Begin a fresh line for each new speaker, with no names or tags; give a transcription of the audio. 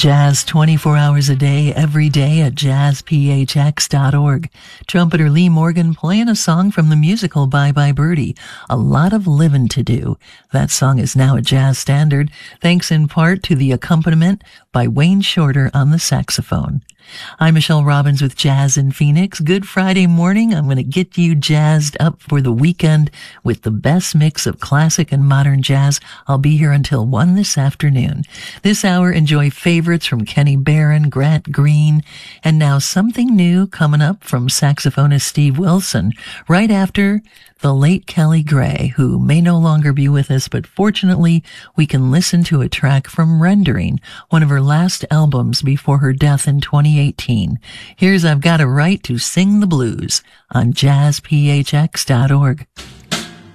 Jazz 24 hours a day, every day at jazzphx.org. Trumpeter Lee Morgan playing a song from the musical Bye Bye Birdie, A Lot of Livin' to Do. That song is now a jazz standard, thanks in part to the accompaniment by Wayne Shorter on the saxophone. I'm Michelle Robbins with Jazz in Phoenix. Good Friday morning. I'm going to get you jazzed up for the weekend with the best mix of classic and modern jazz. I'll be here until 1 this afternoon. This hour, enjoy favorites from Kenny Barron, Grant Green, and now something new coming up from saxophonist Steve Wilson right after the late Kelly Gray, who may no longer be with us, but fortunately we can listen to a track from Rendering, one of her last albums before her death in 2018. Here's I've Got a Right to Sing the Blues on jazzphx.org.